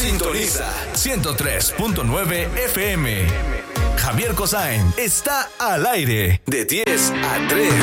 Sintoniza 103.9 FM. Javier Cosain está al aire de 10 a 3.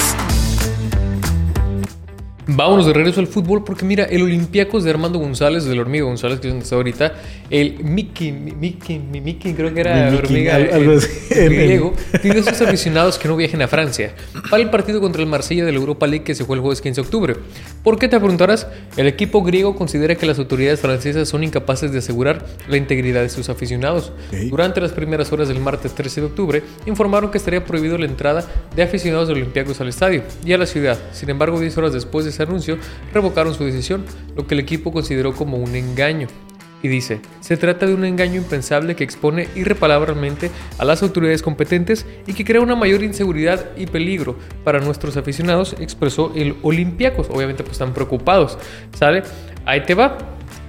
Vámonos de regreso al fútbol porque mira, el Olympiacos de Armando González, del Hormiga González, que es donde está ahorita, el Miki, creo que era Hormiga, el griego, pidió a sus aficionados que no viajen a Francia para el partido contra el Marsella de la Europa League que se juega el jueves 15 de octubre. ¿Por qué te preguntarás? El equipo griego considera que las autoridades francesas son incapaces de asegurar la integridad de sus aficionados. Durante las primeras horas del martes 13 de octubre, informaron que estaría prohibido la entrada de aficionados de Olympiacos al estadio y a la ciudad. Sin embargo, 10 horas después de ese anuncio, revocaron su decisión, lo que el equipo consideró como un engaño. Y dice, se trata de un engaño impensable que expone irreparablemente a las autoridades competentes y que crea una mayor inseguridad y peligro para nuestros aficionados, expresó el Olympiacos. Obviamente pues están preocupados, ¿sale? Ahí te va.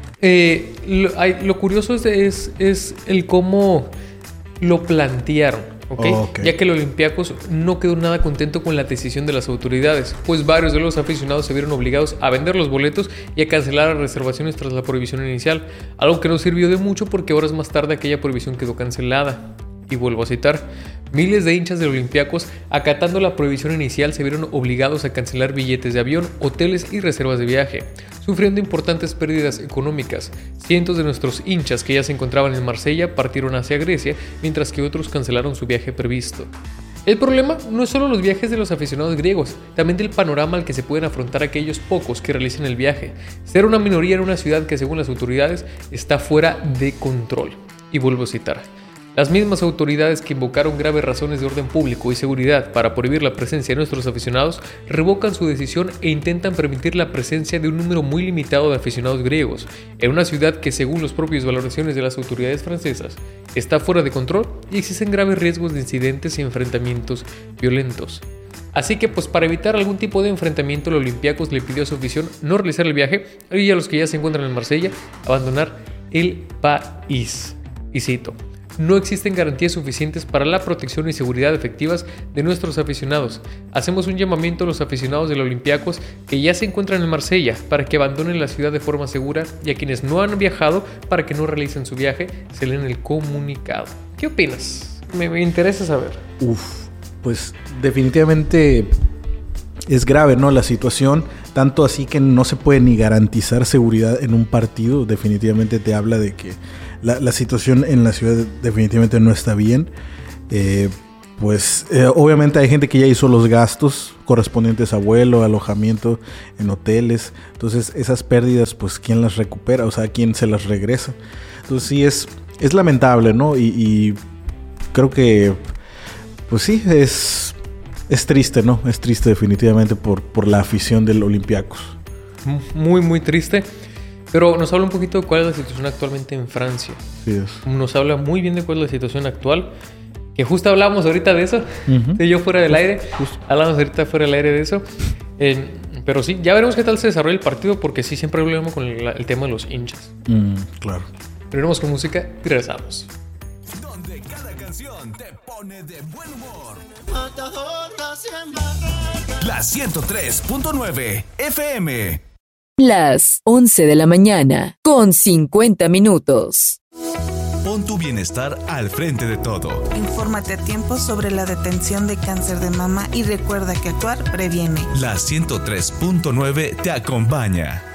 Lo curioso es el cómo lo plantearon. Okay. Ya que el Olympiacos no quedó nada contento con la decisión de las autoridades, pues varios de los aficionados se vieron obligados a vender los boletos y a cancelar las reservaciones tras la prohibición inicial, algo que no sirvió de mucho porque horas más tarde aquella prohibición quedó cancelada. Y vuelvo a citar, miles de hinchas del Olympiacos, acatando la prohibición inicial, se vieron obligados a cancelar billetes de avión, hoteles y reservas de viaje, sufriendo importantes pérdidas económicas. Cientos de nuestros hinchas que ya se encontraban en Marsella partieron hacia Grecia, mientras que otros cancelaron su viaje previsto. El problema no es solo los viajes de los aficionados griegos, también del panorama al que se pueden afrontar aquellos pocos que realicen el viaje. Ser una minoría en una ciudad que, según las autoridades, está fuera de control. Y vuelvo a citar. Las mismas autoridades que invocaron graves razones de orden público y seguridad para prohibir la presencia de nuestros aficionados revocan su decisión e intentan permitir la presencia de un número muy limitado de aficionados griegos en una ciudad que, según las propias valoraciones de las autoridades francesas, está fuera de control y existen graves riesgos de incidentes y enfrentamientos violentos. Así que pues para evitar algún tipo de enfrentamiento, el Olympiacos le pidió a su afición no realizar el viaje y a los que ya se encuentran en Marsella abandonar el país. Y cito. No existen garantías suficientes para la protección y seguridad efectivas de nuestros aficionados. Hacemos un llamamiento a los aficionados del Olympiacos que ya se encuentran en Marsella para que abandonen la ciudad de forma segura y a quienes no han viajado para que no realicen su viaje, se leen el comunicado. ¿Qué opinas? Me interesa saber. Pues definitivamente es grave, ¿no? La situación, tanto así que no se puede ni garantizar seguridad en un partido. Definitivamente te habla de que la situación en la ciudad definitivamente no está bien. Obviamente hay gente que ya hizo los gastos correspondientes a vuelo, alojamiento en hoteles. Entonces esas pérdidas, pues ¿quién las recupera? O sea, ¿quién se las regresa? Entonces sí es lamentable, ¿no? Y creo que pues sí, es triste, ¿no? Es triste definitivamente por la afición del Olympiacos. Muy, muy triste. Pero nos habla un poquito de cuál es la situación actualmente en Francia. Sí es. Nos habla muy bien de cuál es la situación actual. Que justo hablábamos ahorita de eso. Uh-huh. Yo fuera del aire. Hablamos ahorita fuera del aire de eso. Pero sí, ya veremos qué tal se desarrolla el partido. Porque sí, siempre hablamos con el tema de los hinchas. Claro. Primero con música y regresamos. Donde cada canción te pone de buen humor. La 103.9 FM. Las 11 de la mañana, con 50 minutos. Pon tu bienestar al frente de todo. Infórmate a tiempo sobre la detención de cáncer de mama y recuerda que actuar previene. La 103.9 te acompaña.